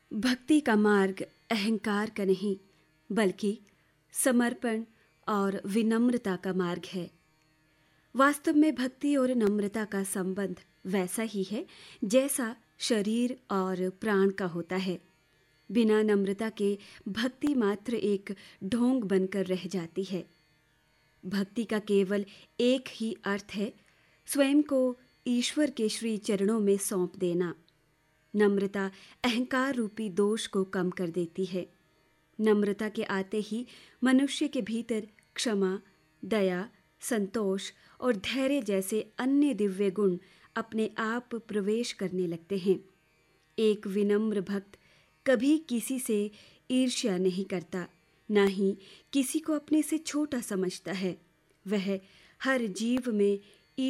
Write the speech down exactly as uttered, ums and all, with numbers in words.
भक्ति का मार्ग अहंकार का नहीं, बल्कि समर्पण और विनम्रता का मार्ग है। वास्तव में भक्ति और नम्रता का संबंध वैसा ही है जैसा शरीर और प्राण का होता है। बिना नम्रता के भक्ति मात्र एक ढोंग बनकर रह जाती है। भक्ति का केवल एक ही अर्थ है, स्वयं को ईश्वर के श्री चरणों में सौंप देना। नम्रता अहंकार रूपी दोष को कम कर देती है। नम्रता के आते ही मनुष्य के भीतर क्षमा, दया, संतोष और धैर्य जैसे अन्य दिव्य गुण अपने आप प्रवेश करने लगते हैं। एक विनम्र भक्त कभी किसी से ईर्ष्या नहीं करता, ना ही किसी को अपने से छोटा समझता है। वह हर जीव में